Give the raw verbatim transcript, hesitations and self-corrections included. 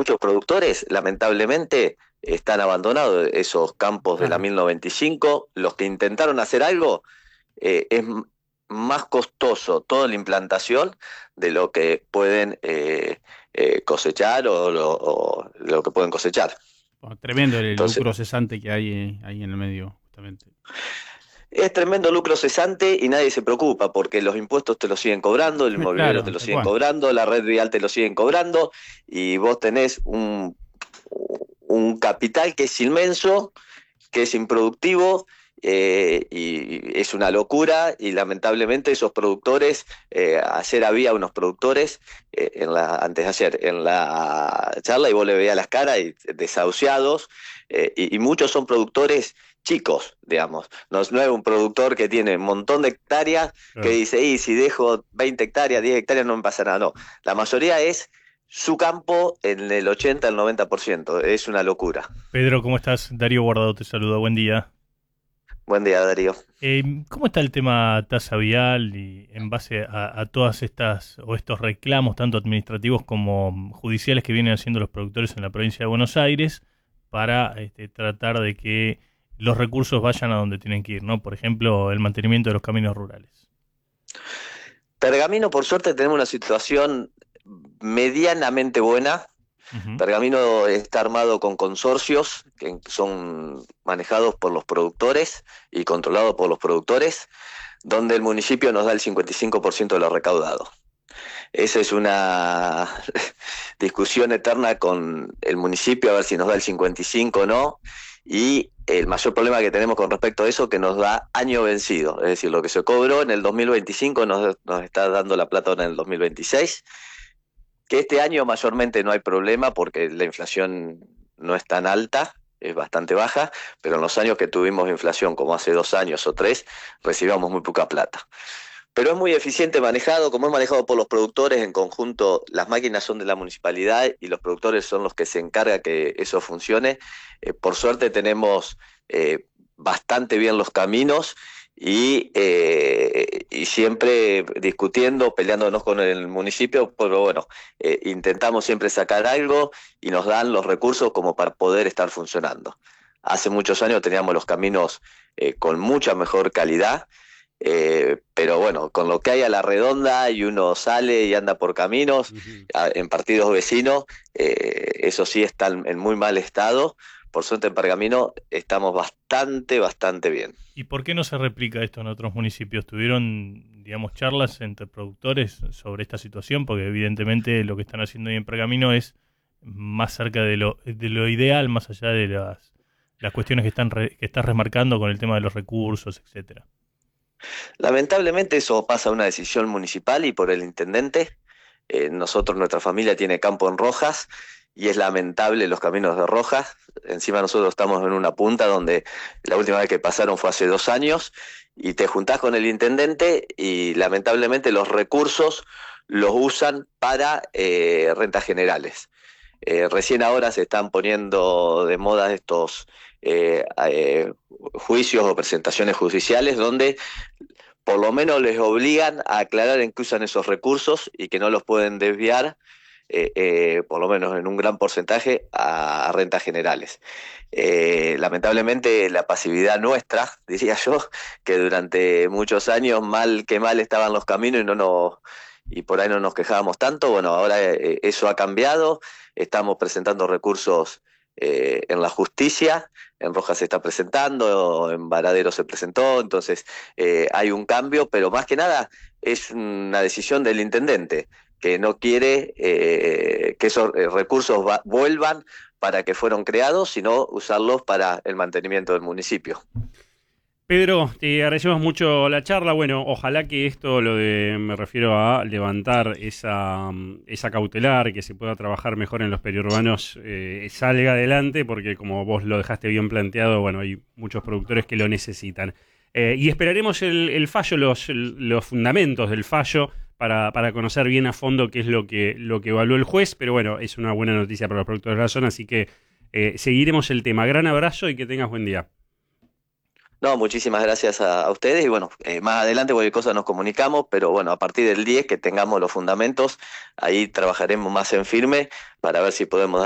muchos productores, lamentablemente, están abandonados esos campos de la Claro. mil noventa y cinco. Los que intentaron hacer algo, eh, es m- más costoso toda la implantación de lo que pueden eh, eh, cosechar o lo, o lo que pueden cosechar. Bueno, tremendo el Entonces, lucro cesante que hay eh, ahí en el medio, justamente. es tremendo lucro cesante y nadie se preocupa porque los impuestos te los siguen cobrando, el inmobiliario te Claro, lo tal siguen cual. cobrando, la red vial te lo siguen cobrando y vos tenés un, un capital que es inmenso, que es improductivo, eh, y es una locura y lamentablemente esos productores, eh, ayer había unos productores, eh, en la, antes de ayer, en la charla y vos le veías las caras y desahuciados, eh, y, y muchos son productores chicos, digamos, no, no es un productor que tiene un montón de hectáreas que Claro. dice, y si dejo veinte hectáreas, diez hectáreas no me pasa nada, no, la mayoría es su campo en el ochenta, el noventa por ciento, es una locura. Pedro, ¿cómo estás? Darío Guardado te saluda, buen día. Buen día, Darío. Eh, ¿cómo está el tema tasa vial y en base a, a todas estas o estos reclamos, tanto administrativos como judiciales, que vienen haciendo los productores en la provincia de Buenos Aires para este, tratar de que los recursos vayan a donde tienen que ir, ¿no? Por ejemplo, el mantenimiento de los caminos rurales. Pergamino, por suerte, tenemos una situación medianamente buena. Ujú. Pergamino está armado con consorcios que son manejados por los productores y controlados por los productores, donde el municipio nos da el cincuenta y cinco por ciento de lo recaudado. Esa es una discusión eterna con el municipio a ver si nos da el cincuenta y cinco o no. Y el mayor problema que tenemos con respecto a eso es que nos da año vencido. Es decir, lo que se cobró en el dos mil veinticinco nos, nos está dando la plata ahora en el dos mil veintiséis. Que este año mayormente no hay problema porque la inflación no es tan alta, es bastante baja, pero en los años que tuvimos inflación, como hace dos años o tres, recibíamos muy poca plata. Pero es muy eficiente manejado, como es manejado por los productores en conjunto, las máquinas son de la municipalidad y los productores son los que se encargan que eso funcione. Eh, por suerte tenemos eh, bastante bien los caminos y, eh, y siempre discutiendo, peleándonos con el municipio, pero bueno, eh, intentamos siempre sacar algo y nos dan los recursos como para poder estar funcionando. Hace muchos años teníamos los caminos eh, con mucha mejor calidad, eh, pero bueno, con lo que hay a la redonda y uno sale y anda por caminos, Ujú. a, en partidos vecinos, eh, eso sí están en muy mal estado. Por suerte en Pergamino estamos bastante, bastante bien. ¿Y por qué no se replica esto en otros municipios? ¿Tuvieron, digamos, charlas entre productores sobre esta situación? Porque evidentemente lo que están haciendo ahí en Pergamino es más cerca de lo, de lo ideal, más allá de las, las cuestiones que están re- que estás remarcando con el tema de los recursos, etcétera. Lamentablemente eso pasa a una decisión municipal y por el intendente. Eh, nosotros, nuestra familia tiene campo en Rojas y es lamentable los caminos de Rojas. Encima nosotros estamos en una punta donde la última vez que pasaron fue hace dos años y te juntás con el intendente y lamentablemente los recursos los usan para eh, rentas generales. Eh, recién ahora se están poniendo de moda estos eh, eh, juicios o presentaciones judiciales donde por lo menos les obligan a aclarar en qué usan esos recursos y que no los pueden desviar, eh, eh, por lo menos en un gran porcentaje, a, a rentas generales. Eh, lamentablemente la pasividad nuestra, diría yo, que durante muchos años mal que mal estaban los caminos y no nos y por ahí no nos quejábamos tanto, bueno, ahora eh, eso ha cambiado, estamos presentando recursos eh, en la justicia, en Rojas se está presentando, en Varadero se presentó, entonces eh, hay un cambio, pero más que nada es una decisión del intendente, que no quiere eh, que esos eh, recursos va, vuelvan para que fueron creados, sino usarlos para el mantenimiento del municipio. Pedro, te agradecemos mucho la charla. Bueno, ojalá que esto, lo de, me refiero a levantar esa, mm, esa cautelar, que se pueda trabajar mejor en los periurbanos, eh, salga adelante, porque como vos lo dejaste bien planteado, bueno, hay muchos productores que lo necesitan. Eh, y esperaremos el, el fallo, los, los fundamentos del fallo, para, para conocer bien a fondo qué es lo que, lo que evaluó el juez, pero bueno, es una buena noticia para los productores de la zona, así que eh, seguiremos el tema. Gran abrazo y que tengas buen día. No, muchísimas gracias a, a ustedes y bueno, eh, más adelante cualquier cosa nos comunicamos, pero bueno, a partir del diez que tengamos los fundamentos, ahí trabajaremos más en firme para ver si podemos